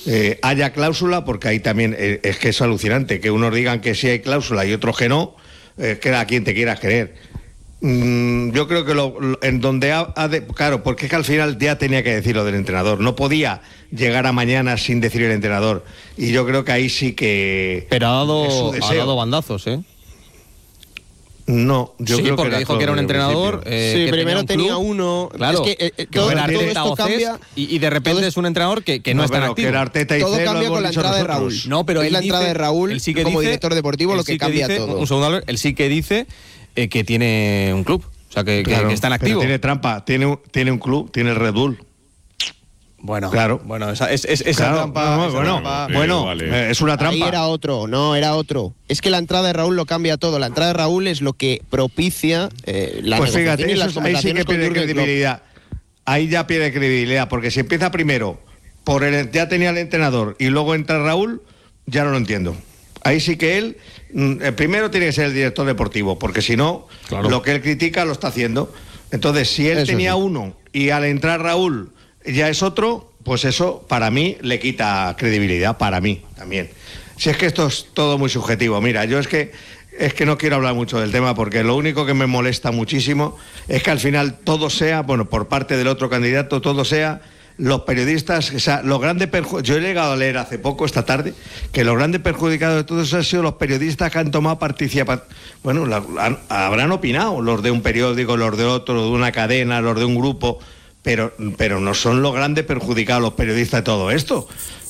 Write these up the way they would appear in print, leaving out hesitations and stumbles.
haya cláusula, porque ahí también es que es alucinante, que unos digan que sí hay cláusula y otros que no, que a quien te quieras creer. Yo creo que en donde claro, porque es que al final ya tenía que decir lo del entrenador, no podía llegar a mañana sin decir el entrenador, y yo creo que ahí sí que... Pero ha dado bandazos, ¿eh? No, yo creo porque que dijo que era un entrenador. Sí, que primero tenía uno. Claro, es que todo esto cambia. Y de repente es un entrenador que no está en activo. Que era Arteta y todo cambia con la entrada de Raúl. No, pero es la entrada de Raúl sí que como dice, director deportivo lo que cambia todo. Un segundo, él sí que dice que tiene un club. O sea, que está en activo. Tiene trampa, tiene un club, tiene el Red Bull. Bueno, claro. Bueno, esa trampa. Vale. Es una trampa. Ahí era otro. Es que la entrada de Raúl lo cambia todo. La entrada de Raúl es lo que propicia la pues fíjate, y las ahí sí que pierde credibilidad. Ahí ya pierde credibilidad, porque si empieza primero ya tenía el entrenador y luego entra Raúl, ya no lo entiendo. Ahí sí que él primero tiene que ser el director deportivo, porque si no, claro, lo que él critica lo está haciendo. Entonces, si él tenía uno y al entrar Raúl ya es otro, pues eso para mí le quita credibilidad, para mí también. Si es que esto es todo muy subjetivo. Mira, yo es que no quiero hablar mucho del tema, porque lo único que me molesta muchísimo es que al final todo sea, bueno, por parte del otro candidato, todo sea los periodistas, o sea, los grandes yo he llegado a leer hace poco, esta tarde, que los grandes perjudicados de todo eso han sido los periodistas que han tomado participación. Bueno, habrán opinado los de un periódico, los de otro, de una cadena, los de un grupo, pero no son los grandes perjudicados los periodistas de todo esto.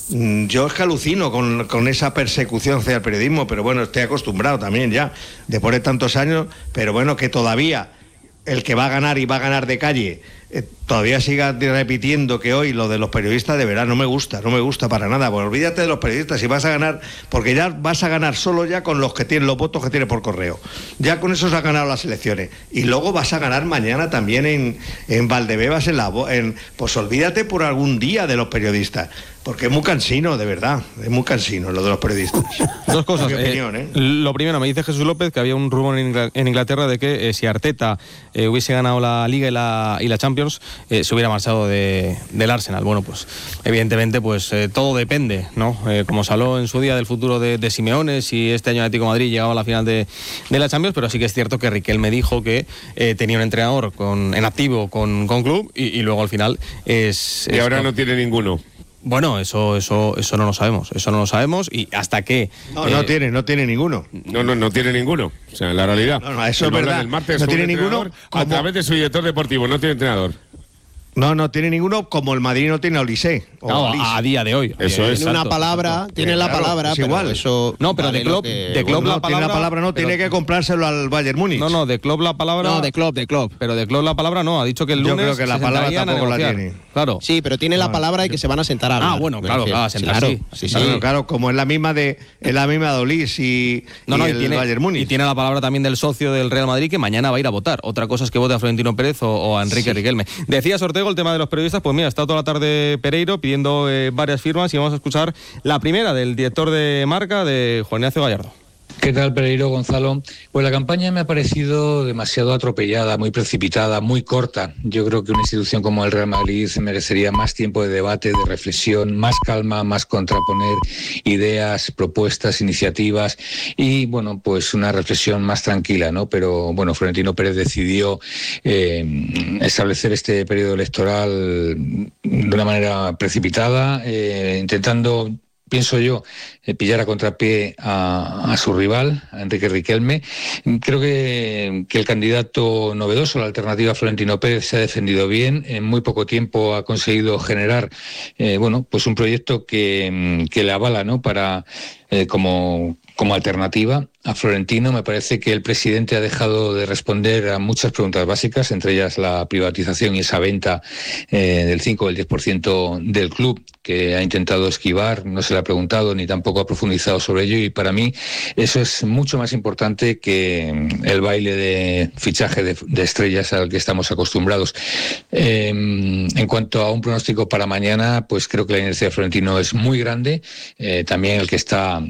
Yo es que alucino con esa persecución hacia el periodismo, pero bueno, estoy acostumbrado también ya, después de tantos años, pero bueno, que todavía el que va a ganar y va a ganar de calle, todavía siga repitiendo que hoy lo de los periodistas, de verdad no me gusta para nada. Pues olvídate de los periodistas, si vas a ganar, porque ya vas a ganar solo ya con los que tienen los votos que tiene por correo, ya con eso se han ganado las elecciones, y luego vas a ganar mañana también en Valdebebas, pues olvídate por algún día de los periodistas, porque es muy cansino, de verdad, es muy cansino lo de los periodistas. Dos cosas. Mi opinión, Lo primero, me dice Jesús López que había un rumor en Inglaterra de que si Arteta hubiese ganado la Liga y la Champions, se hubiera marchado del Arsenal. Bueno, pues evidentemente pues todo depende, ¿no? Como se habló en su día del futuro de Simeone, si este año el Atlético de Madrid llegaba a la final de la Champions, pero sí que es cierto que Riquelme dijo que tenía un entrenador en activo con club y luego al final es... Y ahora no tiene ninguno. Bueno, eso no lo sabemos y hasta que... No tiene ninguno. No tiene ninguno. O sea, la realidad. No, eso es verdad. El martes no tiene ninguno. A través de su director deportivo, no tiene entrenador. No tiene ninguno, como el Madrid no tiene a Olise. A día de hoy. Eso es. Tiene una palabra, tiene la palabra, es igual. Pero eso... No, pero de Klopp la palabra... Tiene la palabra, no, tiene que comprárselo al Bayern Múnich. No, de Klopp la palabra... No, de Klopp. Pero de Klopp la palabra no, ha dicho que el lunes... Yo creo que la palabra tampoco la tiene. Claro. Sí, pero tiene la palabra y que se van a sentar a hablar. Bueno, claro, a sentar, sí. Claro, como es la misma de Olise y el Bayern Múnich. Y tiene la palabra también del socio del Real Madrid, que mañana va a ir a votar. Otra cosa es que vote a Florentino Pérez o a Enrique Riquelme. Decías, Ortego, el tema de los periodistas, pues mira, está toda la tarde Pereiro pidiendo varias firmas y vamos a escuchar la primera del director de Marca, de Juan Ignacio Gallardo. ¿Qué tal, Pereiro, Gonzalo? Pues la campaña me ha parecido demasiado atropellada, muy precipitada, muy corta. Yo creo que una institución como el Real Madrid merecería más tiempo de debate, de reflexión, más calma, más contraponer ideas, propuestas, iniciativas y, bueno, pues una reflexión más tranquila, ¿no? Pero, bueno, Florentino Pérez decidió establecer este periodo electoral de una manera precipitada, intentando, pienso yo, pillar a contrapié a su rival, a Enrique Riquelme. Creo que el candidato novedoso, la alternativa Florentino Pérez, se ha defendido bien. En muy poco tiempo ha conseguido generar pues un proyecto que le avala, ¿no? Para como alternativa a Florentino. Me parece que el presidente ha dejado de responder a muchas preguntas básicas, entre ellas la privatización y esa venta del 5 o el 10% del club, que ha intentado esquivar, no se le ha preguntado ni tampoco ha profundizado sobre ello, y para mí eso es mucho más importante que el baile de fichaje de estrellas al que estamos acostumbrados. En cuanto a un pronóstico para mañana, pues creo que la inercia de Florentino es muy grande, también el que está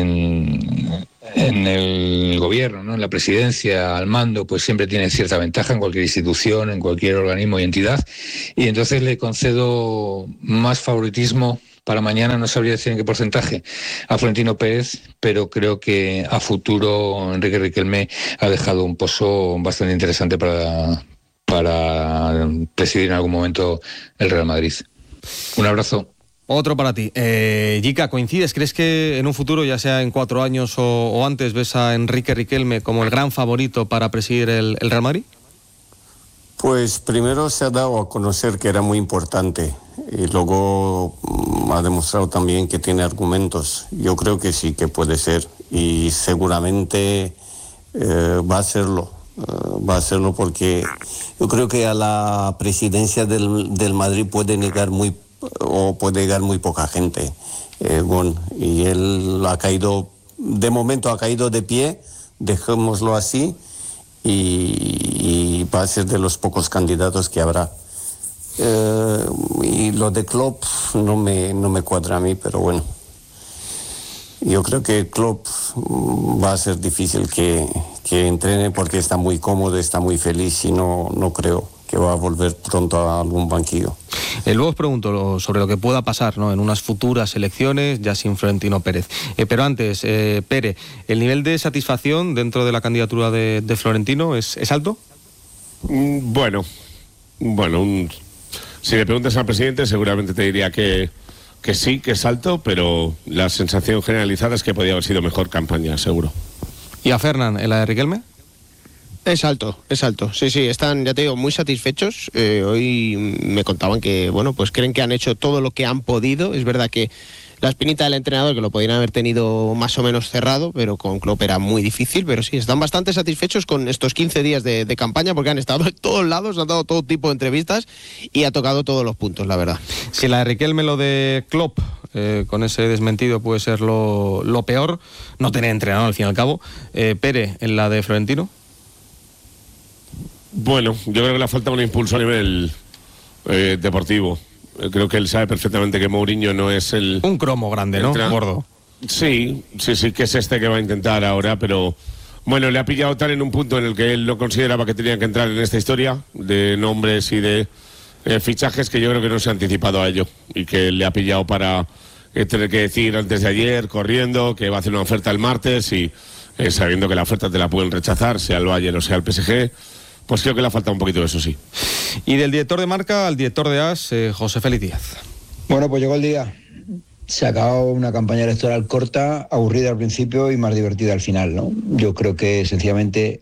en el gobierno, ¿no? En la presidencia, al mando, pues siempre tiene cierta ventaja en cualquier institución, en cualquier organismo y entidad, y entonces le concedo más favoritismo para mañana, no sabría decir en qué porcentaje, a Florentino Pérez, pero creo que a futuro Enrique Riquelme ha dejado un pozo bastante interesante para presidir en algún momento el Real Madrid. Un abrazo. Otro para ti. Jica, ¿coincides? ¿Crees que en un futuro, ya sea en 4 años o antes, ves a Enrique Riquelme como el gran favorito para presidir el Real Madrid? Pues primero se ha dado a conocer que era muy importante y luego ha demostrado también que tiene argumentos. Yo creo que sí que puede ser y seguramente va a hacerlo. Va a hacerlo porque yo creo que a la presidencia del Madrid puede llegar muy poca gente, y él ha caído, de momento ha caído de pie, dejémoslo así, y va a ser de los pocos candidatos que habrá. Y lo de Klopp no me cuadra a mí, pero bueno. Yo creo que Klopp va a ser difícil que entrene porque está muy cómodo, está muy feliz y no creo que va a volver pronto a algún banquillo. Luego os pregunto sobre lo que pueda pasar, ¿no?, en unas futuras elecciones, ya sin Florentino Pérez. Pero antes, Pere, ¿el nivel de satisfacción dentro de la candidatura de Florentino es alto? Bueno, si le preguntas al presidente seguramente te diría que sí, que es alto, pero la sensación generalizada es que podía haber sido mejor campaña, seguro. ¿Y a Fernán, en la de Riquelme? Es alto. Sí, están, ya te digo, muy satisfechos. Hoy me contaban que, bueno, pues creen que han hecho todo lo que han podido. Es verdad que la espinita del entrenador, que lo podrían haber tenido más o menos cerrado, pero con Klopp era muy difícil. Pero sí, están bastante satisfechos con estos 15 días de campaña, porque han estado en todos lados, han dado todo tipo de entrevistas y ha tocado todos los puntos, la verdad. Si la de Riquelme, lo de Klopp, con ese desmentido puede ser lo peor, no tener entrenador al fin y al cabo. Pere, en la de Florentino. Bueno, yo creo que le falta un impulso a nivel deportivo. Creo que él sabe perfectamente que Mourinho no es el... Un cromo grande, ¿no? Gordo. Sí, que es este que va a intentar ahora, pero bueno, le ha pillado tal en un punto en el que él no consideraba que tenía que entrar en esta historia de nombres y de fichajes, que yo creo que no se ha anticipado a ello y que le ha pillado para tener que decir antes de ayer, corriendo, que va a hacer una oferta el martes y sabiendo que la oferta te la pueden rechazar, sea el Bayern o sea el PSG. Pues creo que le ha faltado un poquito de eso, sí. Y del director de marca al director de AS, José Félix Díaz. Bueno, pues llegó el día. Se acabó una campaña electoral corta, aburrida al principio y más divertida al final, ¿no? Yo creo que sencillamente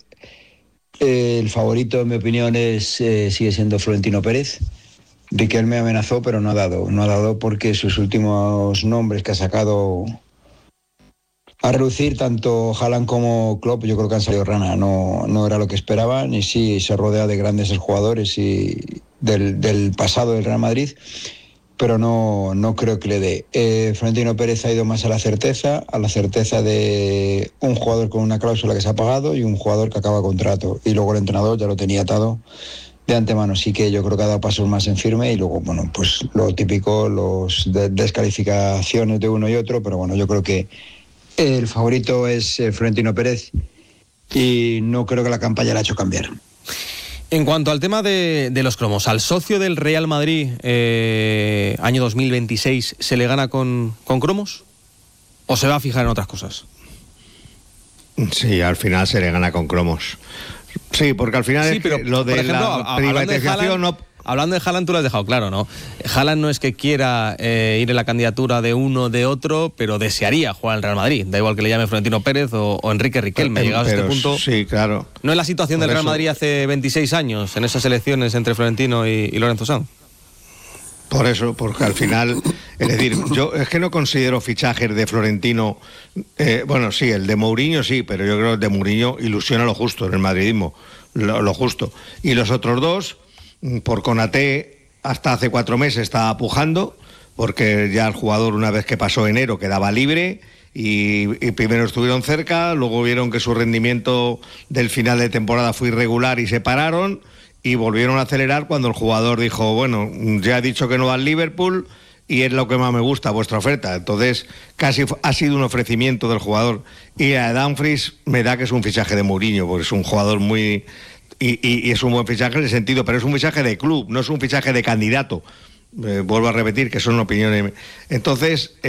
el favorito, en mi opinión, sigue siendo Florentino Pérez. Riquelme amenazó, pero no ha dado porque sus últimos nombres que ha sacado a reducir, tanto Haaland como Klopp, yo creo que han salido rana, no era lo que esperaban, y sí, se rodea de grandes jugadores y del pasado del Real Madrid, pero no creo que le dé. Florentino Pérez ha ido más a la certeza de un jugador con una cláusula que se ha pagado y un jugador que acaba contrato, y luego el entrenador ya lo tenía atado de antemano, sí que yo creo que ha dado pasos más en firme, y luego, bueno, pues lo típico, los descalificaciones de uno y otro, pero bueno, yo creo que el favorito es Florentino Pérez y no creo que la campaña la ha hecho cambiar. En cuanto al tema de los cromos, ¿al socio del Real Madrid año 2026 se le gana con cromos? ¿O se va a fijar en otras cosas? Sí, al final se le gana con cromos. Sí, porque al final sí, es pero, que lo de por ejemplo, la privatización hablando de Haaland, tú lo has dejado claro, ¿no? Haaland no es que quiera ir en la candidatura de uno o de otro, pero desearía jugar en el Real Madrid. Da igual que le llame Florentino Pérez o Enrique Riquelme. Llegados a este punto. Sí, claro. ¿No es la situación del Real Madrid hace 26 años, en esas elecciones entre Florentino y Lorenzo Sanz? Por eso, porque al final, es decir, yo es que no considero fichajes de Florentino, bueno, sí, el de Mourinho sí, pero yo creo que el de Mourinho ilusiona lo justo en el madridismo, lo justo. Y los otros dos, por Konaté, hasta hace 4 meses estaba pujando, porque ya el jugador, una vez que pasó enero, quedaba libre, y primero estuvieron cerca, luego vieron que su rendimiento del final de temporada fue irregular y se pararon, y volvieron a acelerar cuando el jugador dijo, bueno, ya he dicho que no va al Liverpool y es lo que más me gusta, vuestra oferta. Entonces casi ha sido un ofrecimiento del jugador. Y a Dumfries me da que es un fichaje de Mourinho, porque es un jugador muy... Y es un buen fichaje en el sentido, pero es un fichaje de club, no es un fichaje de candidato. Vuelvo a repetir que son opiniones. Entonces,